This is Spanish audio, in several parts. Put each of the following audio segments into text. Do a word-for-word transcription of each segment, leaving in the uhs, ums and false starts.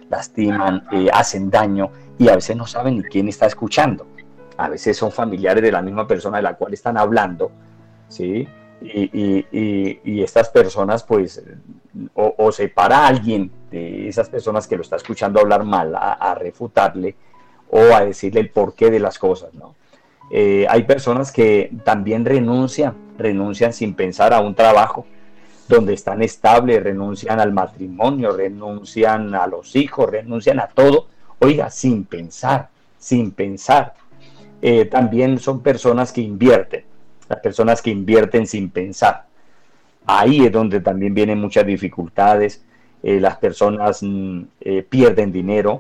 lastiman, eh, hacen daño y a veces no saben ni quién está escuchando. A veces son familiares de la misma persona de la cual están hablando, ¿sí? Y, y, y, y estas personas, pues, o, o se para a alguien de esas personas que lo está escuchando hablar mal a, a refutarle o a decirle el porqué de las cosas, ¿no? Eh, hay personas que también renuncian, renuncian sin pensar a un trabajo donde están estables, renuncian al matrimonio, renuncian a los hijos, renuncian a todo, oiga, sin pensar, sin pensar. Eh, también son personas que invierten, las personas que invierten sin pensar. Ahí es donde también vienen muchas dificultades, eh, las personas mm, eh, pierden dinero,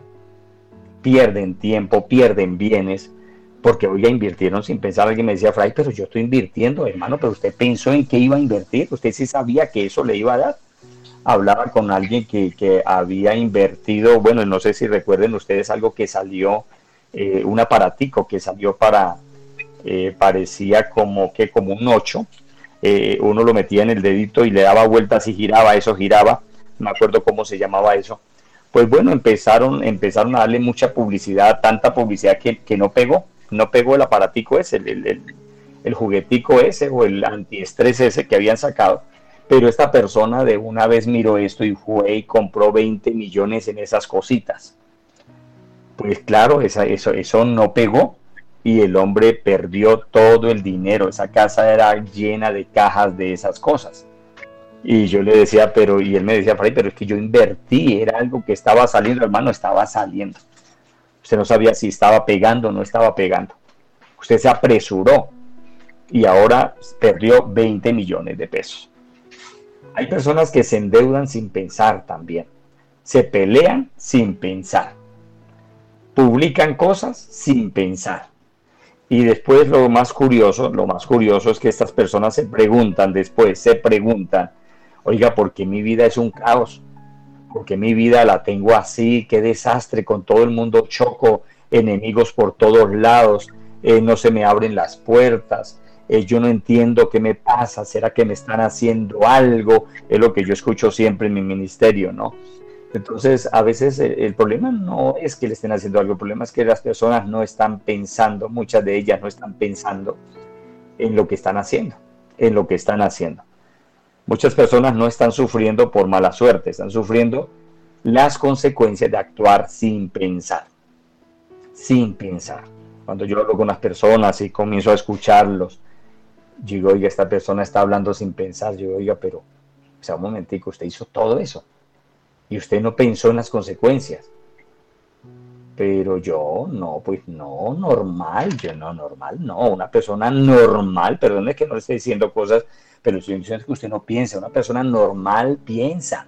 pierden tiempo, pierden bienes, porque oiga, invirtieron sin pensar. Alguien me decía, Fray, pero yo estoy invirtiendo, hermano, pero usted pensó en qué iba a invertir, usted sí sabía que eso le iba a dar. Hablaba con alguien que, que había invertido, bueno, no sé si recuerden ustedes algo que salió, eh, un aparatico que salió para, eh, parecía como que como un ocho, eh, uno lo metía en el dedito y le daba vueltas y giraba, eso giraba, no me acuerdo cómo se llamaba eso. Pues bueno, empezaron, empezaron a darle mucha publicidad, tanta publicidad que, que no pegó, no pegó el aparatico ese, el, el, el, el juguetico ese o el antiestrés ese que habían sacado. Pero esta persona de una vez miró esto y fue y compró veinte millones en esas cositas. Pues claro, esa, eso, eso no pegó y el hombre perdió todo el dinero. Esa casa era llena de cajas de esas cosas. Y yo le decía, pero, y él me decía, Fray, pero es que yo invertí, era algo que estaba saliendo, hermano, estaba saliendo. Usted no sabía si estaba pegando o no estaba pegando. Usted se apresuró y ahora perdió veinte millones de pesos. Hay personas que se endeudan sin pensar también. Se pelean sin pensar. Publican cosas sin pensar. Y después lo más curioso, lo más curioso es que estas personas se preguntan después, se preguntan, oiga, ¿por qué mi vida es un caos? Porque mi vida la tengo así, qué desastre, con todo el mundo choco, enemigos por todos lados, eh, no se me abren las puertas, eh, yo no entiendo qué me pasa, ¿será que me están haciendo algo? Es lo que yo escucho siempre en mi ministerio, ¿no? Entonces, a veces el, el problema no es que le estén haciendo algo, el problema es que las personas no están pensando, muchas de ellas no están pensando en lo que están haciendo, en lo que están haciendo. Muchas personas no están sufriendo por mala suerte, están sufriendo las consecuencias de actuar sin pensar, sin pensar. Cuando yo hablo con las personas y comienzo a escucharlos, yo digo, oiga, esta persona está hablando sin pensar. Yo digo, oiga, pero, o sea, un momentico, usted hizo todo eso y usted no pensó en las consecuencias. Pero yo, no, pues no, normal, yo no, normal, no, una persona normal, perdón, es que no le estoy diciendo cosas, pero estoy diciendo que usted no piensa, una persona normal piensa,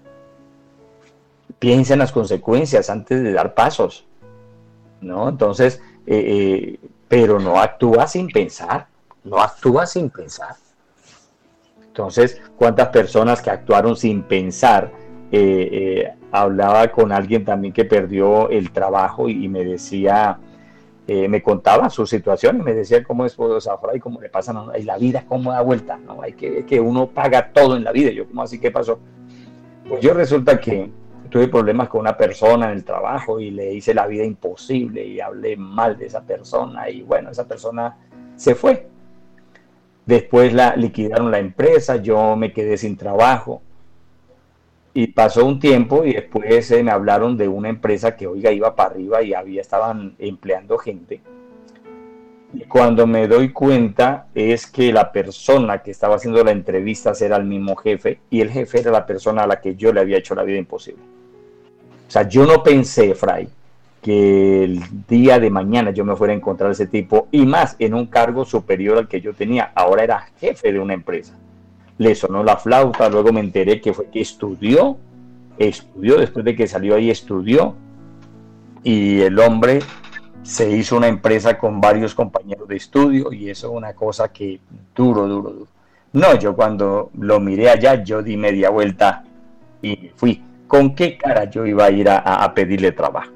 piensa en las consecuencias antes de dar pasos, ¿no? Entonces, eh, eh, pero no actúa sin pensar, no actúa sin pensar. Entonces, ¿cuántas personas que actuaron sin pensar? Eh, eh, hablaba con alguien también que perdió el trabajo y, y me decía, eh, me contaba su situación y me decía cómo es, o sea, y cómo le pasa, ¿no? Y la vida cómo da vuelta, ¿no? Hay que, que uno paga todo en la vida. Yo, ¿cómo así? ¿Qué pasó? Pues yo resulta que tuve problemas con una persona en el trabajo y le hice la vida imposible y hablé mal de esa persona y bueno, esa persona se fue. Después la liquidaron la empresa, yo me quedé sin trabajo. Y pasó un tiempo y después eh, me hablaron de una empresa que, oiga, iba para arriba y había, estaban empleando gente. Y cuando me doy cuenta es que la persona que estaba haciendo la entrevista era el mismo jefe y el jefe era la persona a la que yo le había hecho la vida imposible. O sea, yo no pensé, Fray, que el día de mañana yo me fuera a encontrar a ese tipo y más en un cargo superior al que yo tenía. Ahora era jefe de una empresa. Le sonó la flauta, luego me enteré que fue que estudió, estudió, después de que salió ahí estudió, y el hombre se hizo una empresa con varios compañeros de estudio, y eso es una cosa que duro, duro, duro. No, yo cuando lo miré allá, yo di media vuelta y fui. ¿Con qué cara yo iba a ir a, a pedirle trabajo?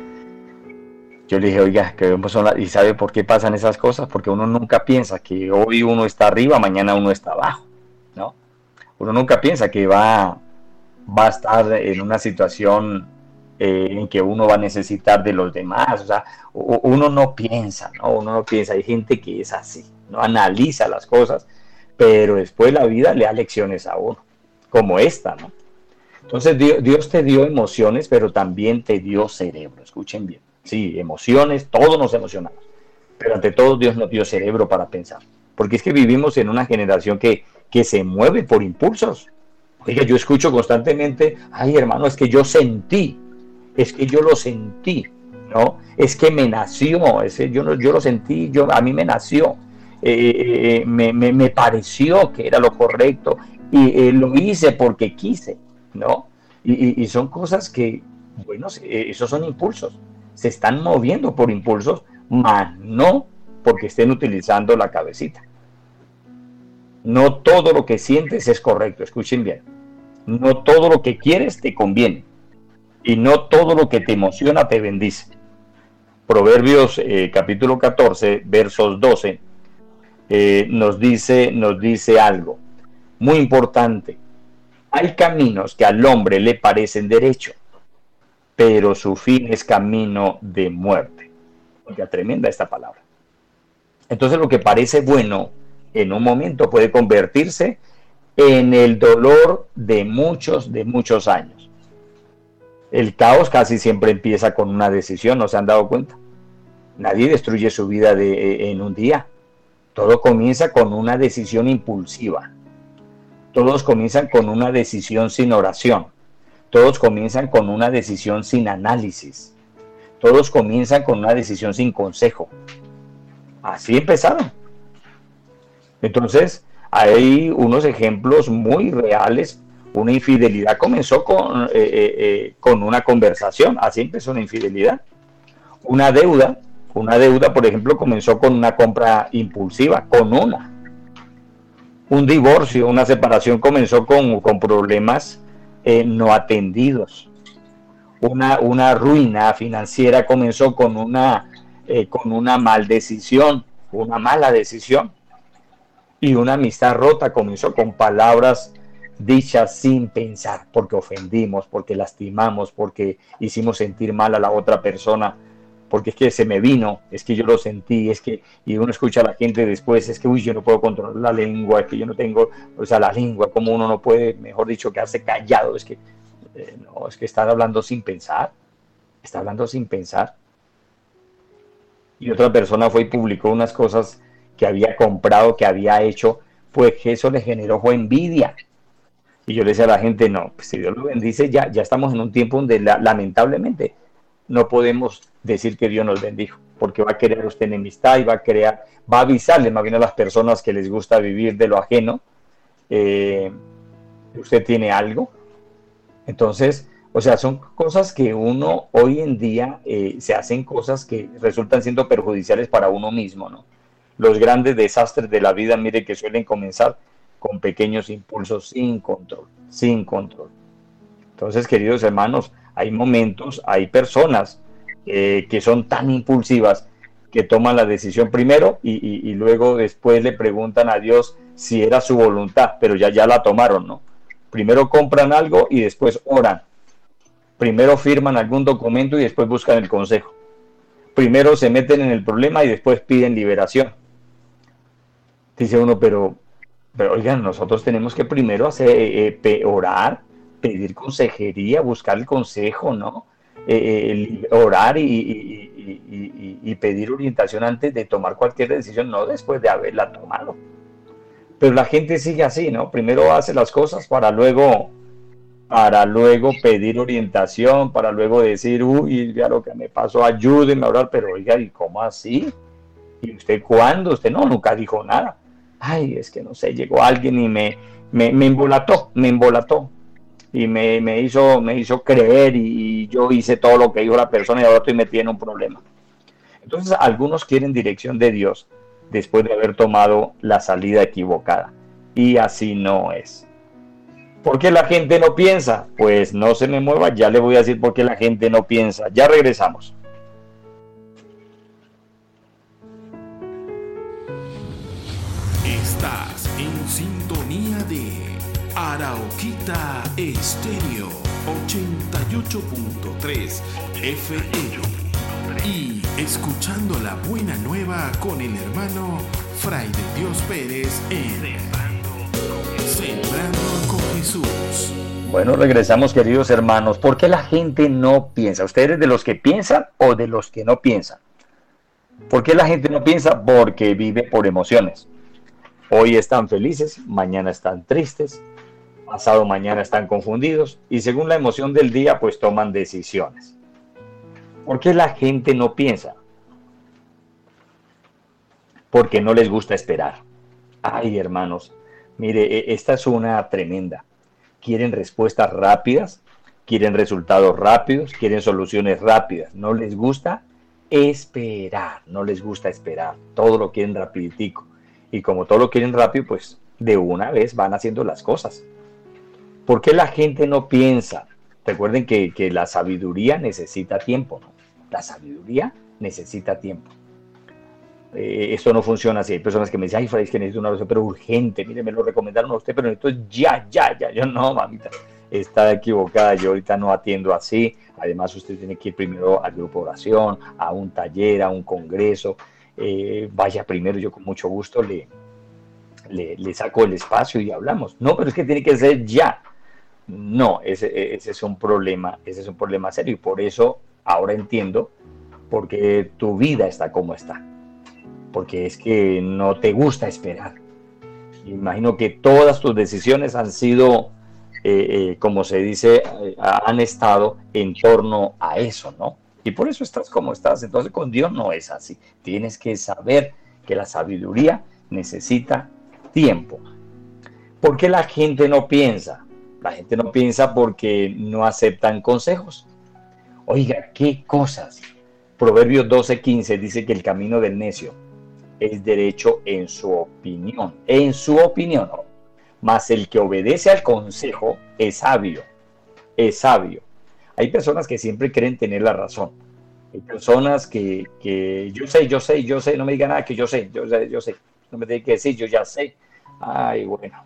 Yo le dije, oiga, que son las... ¿y sabe por qué pasan esas cosas? Porque uno nunca piensa que hoy uno está arriba, mañana uno está abajo, ¿no? Uno nunca piensa que va, va a estar en una situación eh, en que uno va a necesitar de los demás. O sea, uno no piensa, ¿no? Uno no piensa. Hay gente que es así, no analiza las cosas, pero después la vida le da lecciones a uno, como esta, ¿no? Entonces Dios, Dios te dio emociones, pero también te dio cerebro. Escuchen bien. Sí, emociones, todos nos emocionamos, pero ante todo Dios nos dio cerebro para pensar. Porque es que vivimos en una generación que, que se mueve por impulsos. Oiga, yo escucho constantemente, ay hermano, es que yo sentí, es que yo lo sentí, ¿no? Es que me nació, es que yo, no, yo lo sentí, yo, a mí me nació, eh, me, me, me pareció que era lo correcto y eh, lo hice porque quise, ¿no? Y, y, y son cosas que, bueno, esos son impulsos, se están moviendo por impulsos, mas no porque estén utilizando la cabecita. No todo lo que sientes es correcto, escuchen bien. No todo lo que quieres te conviene. Y no todo lo que te emociona te bendice. Proverbios eh, capítulo catorce, versos doce, eh, nos, dice, nos dice algo muy importante. Hay caminos que al hombre le parecen derecho, pero su fin es camino de muerte. Oiga, tremenda esta palabra. Entonces lo que parece bueno en un momento puede convertirse en el dolor de muchos, de muchos años. El caos casi siempre empieza con una decisión, ¿no se han dado cuenta? Nadie destruye su vida de, en un día. Todo comienza con una decisión impulsiva. Todos comienzan con una decisión sin oración. Todos comienzan con una decisión sin análisis. Todos comienzan con una decisión sin consejo. Así empezaron. Entonces, hay unos ejemplos muy reales. Una infidelidad comenzó con, eh, eh, con una conversación. Así empezó una infidelidad. Una deuda, una deuda, por ejemplo, comenzó con una compra impulsiva, con una. Un divorcio, una separación comenzó con, con problemas eh, no atendidos. Una, una ruina financiera comenzó con una, eh, con una mal decisión, una mala decisión. Y una amistad rota comenzó con palabras dichas sin pensar, porque ofendimos, porque lastimamos, porque hicimos sentir mal a la otra persona, porque es que se me vino, es que yo lo sentí, es que, y uno escucha a la gente después, es que, uy, yo no puedo controlar la lengua, es que yo no tengo, o sea, la lengua, como uno no puede, mejor dicho, quedarse callado, es que, eh, no, es que está hablando sin pensar, está hablando sin pensar. Y otra persona fue y publicó unas cosas que había comprado, que había hecho, pues que eso le generó fue envidia. Y yo le decía a la gente, no, pues si Dios lo bendice, ya, ya estamos en un tiempo donde la, lamentablemente no podemos decir que Dios nos bendijo, porque va a crear usted enemistad y va a crear, va a avisarle más bien a las personas que les gusta vivir de lo ajeno, eh, usted tiene algo. Entonces, o sea, son cosas que uno hoy en día eh, se hacen cosas que resultan siendo perjudiciales para uno mismo, ¿no? Los grandes desastres de la vida, mire que suelen comenzar con pequeños impulsos sin control, sin control. Entonces, queridos hermanos, hay momentos, hay personas eh, que son tan impulsivas que toman la decisión primero y, y, y luego después le preguntan a Dios si era su voluntad, pero ya, ya la tomaron, ¿no? Primero compran algo y después oran. Primero firman algún documento y después buscan el consejo. Primero se meten en el problema y después piden liberación. Dice uno, pero, pero oigan, nosotros tenemos que primero hacer, eh, eh, orar, pedir consejería, buscar el consejo, ¿no? Eh, eh, orar y, y, y, y, y pedir orientación antes de tomar cualquier decisión, no después de haberla tomado. Pero la gente sigue así, ¿no? Primero hace las cosas para luego, para luego pedir orientación, para luego decir, uy, ya lo que me pasó, ayúdenme a orar, pero oiga, ¿y cómo así? ¿Y usted cuándo? Usted no, nunca dijo nada. Ay, es que no sé, llegó alguien y me, me, me embolató, me embolató. Y me, me, hizo, me hizo creer y, y yo hice todo lo que dijo la persona y ahora estoy metido en un problema. Entonces, algunos quieren dirección de Dios después de haber tomado la salida equivocada. Y así no es. ¿Por qué la gente no piensa? Pues no se me mueva, ya le voy a decir por qué la gente no piensa. Ya regresamos. Estás en sintonía de Arauquita Estéreo. ochenta y ocho punto tres F M y escuchando la buena nueva con el hermano Fray de Dios Pérez en Sembrando con Jesús. Bueno, regresamos, queridos hermanos. ¿Por qué la gente no piensa? ¿Ustedes de los que piensan o de los que no piensan? ¿Por qué la gente no piensa? Porque vive por emociones. Hoy están felices, mañana están tristes, pasado mañana están confundidos y según la emoción del día pues toman decisiones. ¿Por qué la gente no piensa? Porque no les gusta esperar. Ay, hermanos, mire, esta es una tremenda. Quieren respuestas rápidas, quieren resultados rápidos, quieren soluciones rápidas. No les gusta esperar, no les gusta esperar. Todo lo quieren rapiditico. Y como todo lo quieren rápido, pues de una vez van haciendo las cosas. ¿Por qué la gente no piensa? Recuerden que, que la sabiduría necesita tiempo, ¿no? La sabiduría necesita tiempo. Eh, esto no funciona así. Hay personas que me dicen, ay, Fray, es que necesito una oración, pero urgente. Mire, me lo recomendaron a usted, pero necesito ya, ya, ya. Yo no, mamita, está equivocada. Yo ahorita no atiendo así. Además, usted tiene que ir primero al grupo de oración, a un taller, a un congreso. Eh, vaya primero, yo con mucho gusto le, le, le saco el espacio y hablamos. No, pero es que tiene que ser ya. No, ese, ese es un problema, ese es un problema serio y por eso ahora entiendo por qué tu vida está como está. Porque es que no te gusta esperar. Imagino que todas tus decisiones han sido, eh, eh, como se dice, eh, han estado en torno a eso, ¿no? Y por eso estás como estás. Entonces con Dios no es así. Tienes que saber que la sabiduría necesita tiempo. ¿Por qué la gente no piensa? La gente no piensa porque no aceptan consejos. Oiga, ¿qué cosas? Proverbios doce quince dice que el camino del necio es derecho en su opinión. En su opinión, ¿no? Mas el que obedece al consejo es sabio. Es sabio. Hay personas que siempre quieren tener la razón. Hay personas que, que yo sé, yo sé, yo sé, no me diga nada que yo sé, yo sé, yo sé. No me tiene que decir, yo ya sé. Ay, bueno.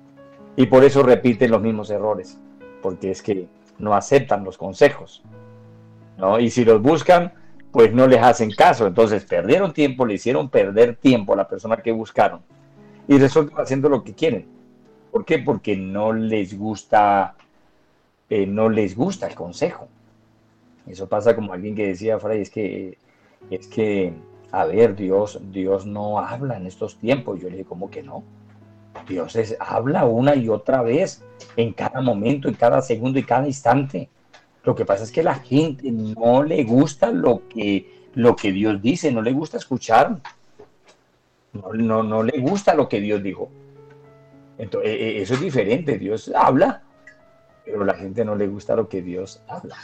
Y por eso repiten los mismos errores, porque es que no aceptan los consejos, ¿no? Y si los buscan, pues no les hacen caso. Entonces perdieron tiempo, le hicieron perder tiempo a la persona que buscaron y resultan haciendo lo que quieren. ¿Por qué? Porque no les gusta, eh, no les gusta el consejo. Eso pasa como alguien que decía, Fray, es que, es que, a ver, Dios, Dios no habla en estos tiempos. Yo le dije, ¿cómo que no? Dios es, habla una y otra vez, en cada momento, en cada segundo y cada instante. Lo que pasa es que a la gente no le gusta lo que, lo que Dios dice, no le gusta escuchar. No, no, no le gusta lo que Dios dijo. Entonces, eso es diferente. Dios habla, pero a la gente no le gusta lo que Dios habla.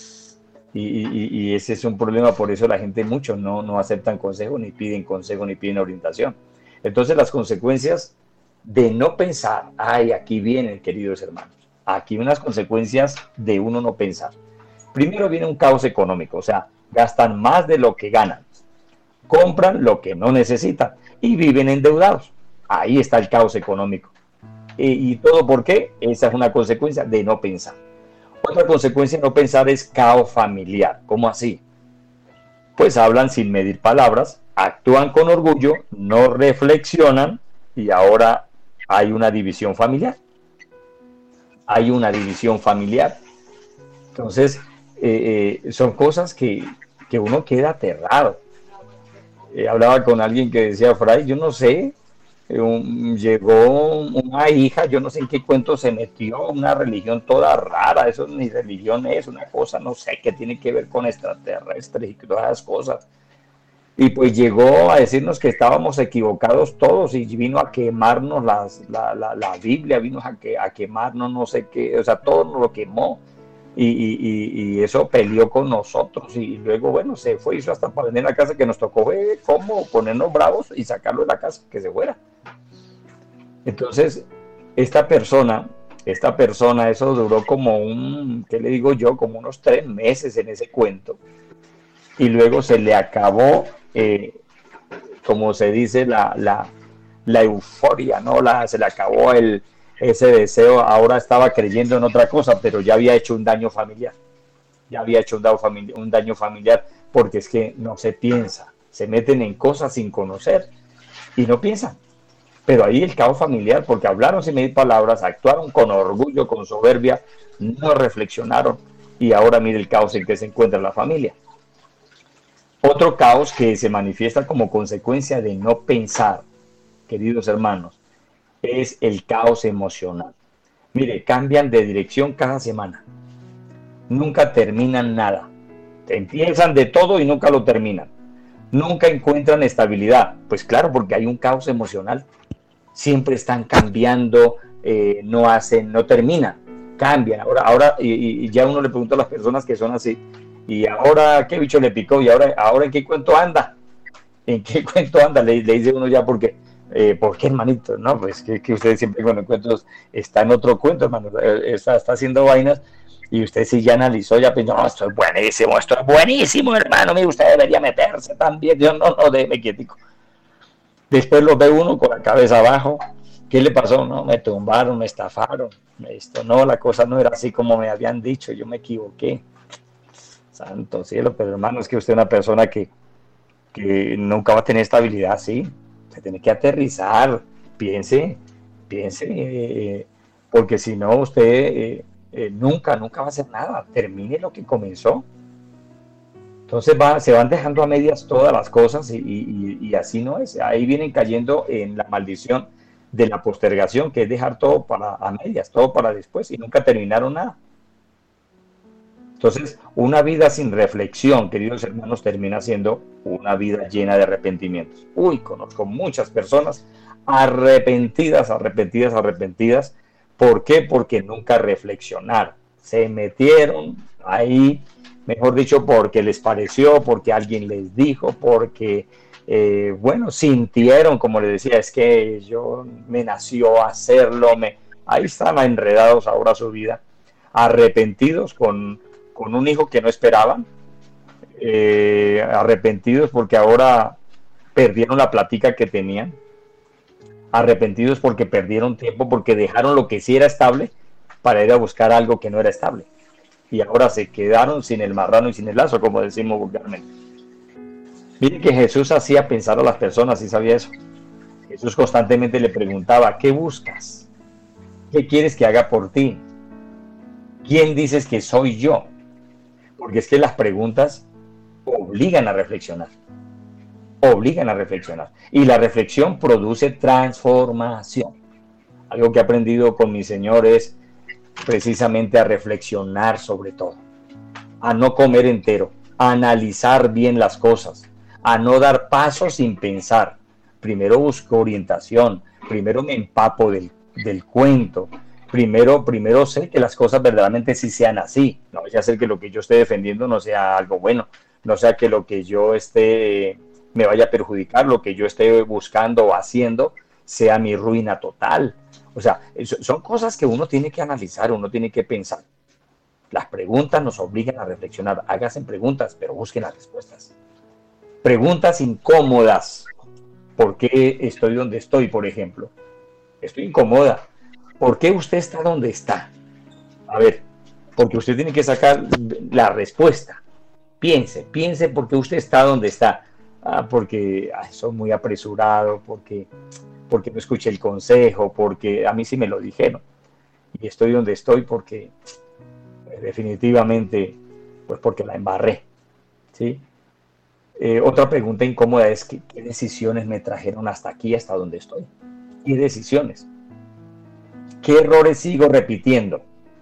Y, y, y ese es un problema, por eso la gente mucho no, no aceptan consejo, ni piden consejo, ni piden orientación. Entonces las consecuencias de no pensar, ay, aquí vienen, queridos hermanos, aquí unas consecuencias de uno no pensar. Primero viene un caos económico, o sea, gastan más de lo que ganan, compran lo que no necesitan y viven endeudados. Ahí está el caos económico. ¿Y, y todo por qué? Esa es una consecuencia de no pensar. Otra consecuencia de no pensar es caos familiar. ¿Cómo así? Pues hablan sin medir palabras, actúan con orgullo, no reflexionan y ahora hay una división familiar. Hay una división familiar. Entonces, eh, eh, son cosas que, que uno queda aterrado. Eh, hablaba con alguien que decía, Fray, yo no sé, Un, llegó una hija, yo no sé en qué cuento se metió, una religión toda rara, eso ni religión es, una cosa, no sé, que tiene que ver con extraterrestres y todas esas cosas. Y pues llegó a decirnos que estábamos equivocados todos y vino a quemarnos las, la, la, la Biblia, vino a, que, a quemarnos no sé qué, o sea, todo nos lo quemó. Y, y, y eso peleó con nosotros y luego, bueno, se fue, hizo hasta para venir a la casa que nos tocó eh, cómo ponernos bravos y sacarlo de la casa, que se fuera. Entonces, esta persona, esta persona, eso duró como un, ¿qué le digo yo? Como unos tres meses en ese cuento. Y luego se le acabó, eh, como se dice, la, la, la euforia, ¿no? La, se le acabó el, ese deseo ahora estaba creyendo en otra cosa, pero ya había hecho un daño familiar. Ya había hecho un daño, familiar, un daño familiar porque es que no se piensa. Se meten en cosas sin conocer y no piensan. Pero ahí el caos familiar, porque hablaron sin medir palabras, actuaron con orgullo, con soberbia, no reflexionaron y ahora mire el caos en que se encuentra la familia. Otro caos que se manifiesta como consecuencia de no pensar, queridos hermanos, es el caos emocional. Mire, cambian de dirección cada semana. Nunca terminan nada. Empiezan de todo y nunca lo terminan. Nunca encuentran estabilidad. Pues claro, porque hay un caos emocional. Siempre están cambiando, eh, no hacen, no terminan, cambian. Ahora, ahora y, y ya uno le pregunta a las personas que son así, y ahora qué bicho le picó, y ahora, ahora en qué cuento anda, en qué cuento anda, le, le dice uno ya porque, eh, ¿por qué, hermanito? No, pues que, que usted siempre con los cuentos está en otro cuento, hermano, está, está haciendo vainas, y usted sí ya analizó, ya pensó, no, esto es buenísimo, esto es buenísimo, hermano, mire, usted debería meterse también. Yo, no, no, déjeme quietico. Después lo ve uno con la cabeza abajo. ¿Qué le pasó? No, me tumbaron, me estafaron. Esto no, la cosa no era así como me habían dicho. Yo me equivoqué. Santo cielo, pero hermano, es que usted es una persona que, que nunca va a tener estabilidad, sí. Se tiene que aterrizar. Piense, piense, eh, porque si no, usted eh, eh, nunca, nunca va a hacer nada. Termine lo que comenzó. Entonces va, se van dejando a medias todas las cosas y, y, y así no es. Ahí vienen cayendo en la maldición de la postergación, que es dejar todo para a medias, todo para después y nunca terminaron nada. Entonces, una vida sin reflexión, queridos hermanos, termina siendo una vida llena de arrepentimientos. Uy, conozco muchas personas arrepentidas, arrepentidas, arrepentidas. ¿Por qué? Porque nunca reflexionaron. Se metieron ahí, mejor dicho, porque les pareció, porque alguien les dijo, porque, eh, bueno, sintieron, como les decía, es que yo me nació hacerlo, me... ahí están enredados ahora su vida, arrepentidos con, con un hijo que no esperaban, eh, arrepentidos porque ahora perdieron la plática que tenían, arrepentidos porque perdieron tiempo, porque dejaron lo que sí era estable para ir a buscar algo que no era estable. Y ahora se quedaron sin el marrano y sin el lazo, como decimos vulgarmente. Miren que Jesús hacía pensar a las personas, ¿y sabía eso? Jesús constantemente le preguntaba, ¿qué buscas? ¿Qué quieres que haga por ti? ¿Quién dices que soy yo? Porque es que las preguntas obligan a reflexionar. Obligan a reflexionar. Y la reflexión produce transformación. Algo que he aprendido con mi Señor es precisamente a reflexionar sobre todo, a no comer entero, a analizar bien las cosas, a no dar pasos sin pensar. Primero busco orientación, primero me empapo del, del cuento, primero, primero sé que las cosas verdaderamente sí sean así, no vaya a ser que lo que yo esté defendiendo no sea algo bueno, no sea que lo que yo esté me vaya a perjudicar, lo que yo esté buscando o haciendo sea mi ruina total. O sea, son cosas que uno tiene que analizar, uno tiene que pensar. Las preguntas nos obligan a reflexionar. Háganse preguntas, pero busquen las respuestas. Preguntas incómodas. ¿Por qué estoy donde estoy, por ejemplo? Estoy incómoda. ¿Por qué usted está donde está? A ver, porque usted tiene que sacar la respuesta. Piense, piense por qué usted está donde está. Ah, porque ah, soy muy apresurado, porque... porque no escuché el consejo, porque a mí sí me lo dijeron. Y estoy donde estoy porque pues, definitivamente, pues porque la embarré. ¿Sí? Eh, otra pregunta incómoda es que, ¿qué decisiones me trajeron hasta aquí, hasta donde estoy? ¿Qué decisiones? ¿Qué errores sigo repitiendo?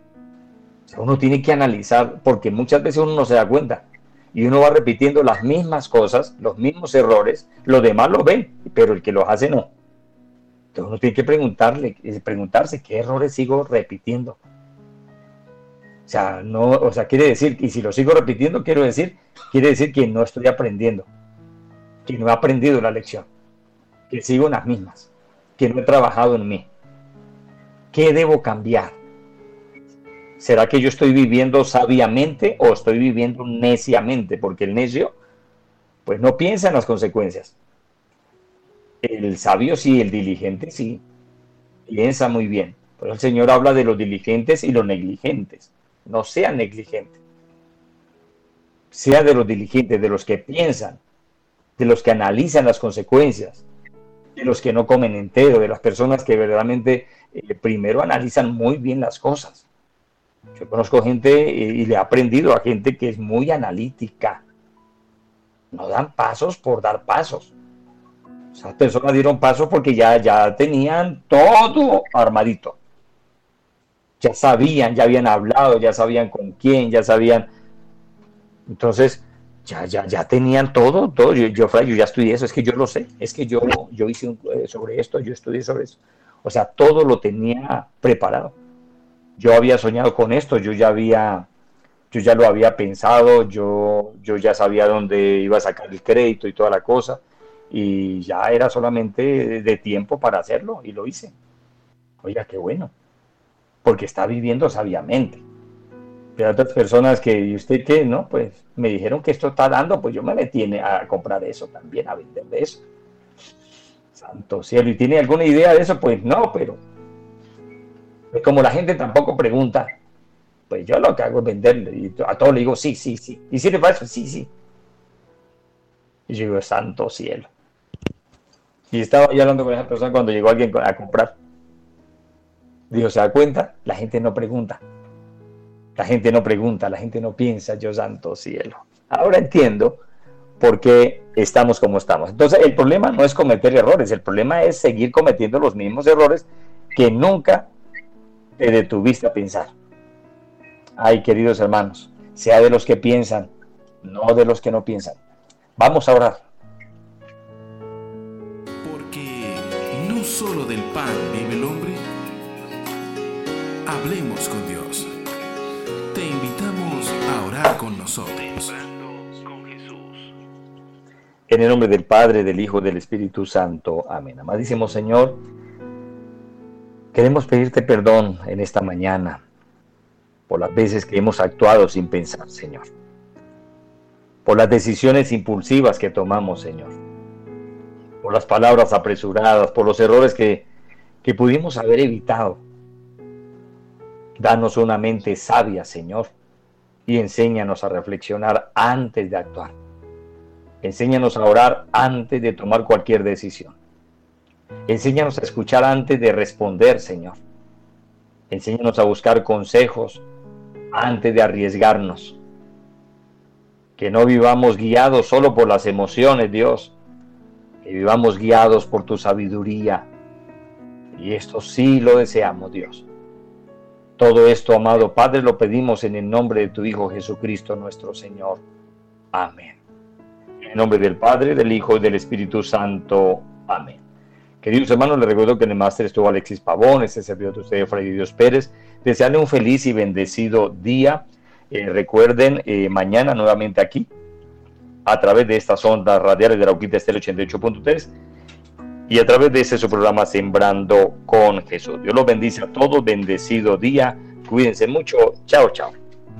O sea, uno tiene que analizar, porque muchas veces uno no se da cuenta. Y uno va repitiendo las mismas cosas, los mismos errores, los demás lo ven, pero el que los hace no. Entonces uno tiene que preguntarle, preguntarse qué errores sigo repitiendo. O sea, no, o sea, quiere decir, y si lo sigo repitiendo, quiero decir, quiere decir que no estoy aprendiendo, que no he aprendido la lección, que sigo en las mismas, que no he trabajado en mí. ¿Qué debo cambiar? ¿Será que yo estoy viviendo sabiamente o estoy viviendo neciamente? Porque el necio, pues no piensa en las consecuencias. El sabio sí, el diligente sí, piensa muy bien. Pero el Señor habla de los diligentes y los negligentes. No sean negligentes. Sea de los diligentes, de los que piensan, de los que analizan las consecuencias, de los que no comen entero, de las personas que verdaderamente eh, primero analizan muy bien las cosas. Yo conozco gente eh, y le he aprendido a gente que es muy analítica. No dan pasos por dar pasos. Esas personas dieron pasos porque ya, ya tenían todo armadito. Ya sabían, ya habían hablado, ya sabían con quién, ya sabían. Entonces, ya, ya, ya tenían todo, todo. Yo, yo, yo ya estudié eso, es que yo lo sé, es que yo, yo hice un, sobre esto, yo estudié sobre eso. O sea, todo lo tenía preparado. Yo había soñado con esto, yo ya había, yo ya lo había pensado, yo, yo ya sabía dónde iba a sacar el crédito y toda la cosa, y ya era solamente de tiempo para hacerlo, y lo hice. Oiga, qué bueno, porque está viviendo sabiamente. Pero otras personas que, ¿y usted qué? No, pues me dijeron que esto está dando, pues yo me metí a comprar eso también, a vender de eso. Santo cielo, ¿y tiene alguna idea de eso? Pues no, pero pues como la gente tampoco pregunta, pues yo lo que hago es venderle, y a todos le digo, sí, sí, sí. ¿Y sirve para eso? Sí, sí. Y yo digo, santo cielo. Y estaba yo hablando con esa persona cuando llegó alguien a comprar. Dijo, ¿se da cuenta? La gente no pregunta. La gente no pregunta, la gente no piensa, yo santo cielo. Ahora entiendo por qué estamos como estamos. Entonces, el problema no es cometer errores, el problema es seguir cometiendo los mismos errores que nunca te detuviste a pensar. Ay, queridos hermanos, sea de los que piensan, no de los que no piensan. Vamos a orar. Porque no solo del pan vive el hombre. Hablemos con Dios. Te invitamos a orar con nosotros. En el nombre del Padre, del Hijo, del Espíritu Santo. Amén. Amadísimo Señor, queremos pedirte perdón en esta mañana por las veces que hemos actuado sin pensar, Señor. Por las decisiones impulsivas que tomamos, Señor. Por las palabras apresuradas, por los errores que, que pudimos haber evitado. Danos una mente sabia, Señor, y enséñanos a reflexionar antes de actuar. Enséñanos a orar antes de tomar cualquier decisión. Enséñanos a escuchar antes de responder, Señor. Enséñanos a buscar consejos antes de arriesgarnos. Que no vivamos guiados solo por las emociones, Dios. Que vivamos guiados por tu sabiduría. Y esto sí lo deseamos, Dios. Todo esto, amado Padre, lo pedimos en el nombre de tu Hijo Jesucristo, nuestro Señor. Amén. En el nombre del Padre, del Hijo y del Espíritu Santo. Amén. Queridos hermanos, les recuerdo que en el máster estuvo Alexis Pavón, este servidor de ustedes, Fray Dios Pérez. Desearle un feliz y bendecido día. Eh, recuerden, eh, mañana nuevamente aquí, a través de estas ondas radiales de la Rauquita Estéreo ochenta y ocho punto tres y a través de este su programa Sembrando con Jesús. Dios los bendice a todos, bendecido día. Cuídense mucho. Chao, chao.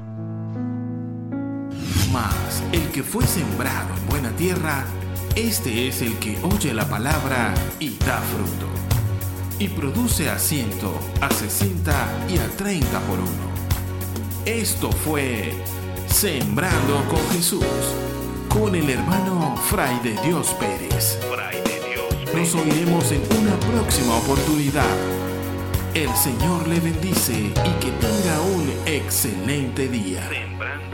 Mas el que fue sembrado en buena tierra, este es el que oye la palabra y da fruto, y produce a ciento, a sesenta y a treinta por uno. Esto fue Sembrando con Jesús, con el hermano Fray de Dios Pérez. Fray de Dios Pérez. Nos oiremos en una próxima oportunidad. El Señor le bendice y que tenga un excelente día. Sembrando.